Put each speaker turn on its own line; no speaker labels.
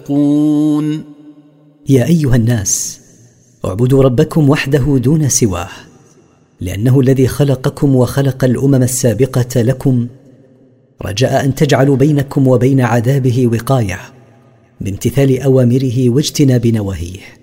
يا أيها الناس، اعبدوا ربكم وحده دون سواه، لأنه الذي خلقكم وخلق الأمم السابقة لكم، رجاء أن تجعلوا بينكم وبين عذابه وقاية بامتثال أوامره واجتناب نواهيه.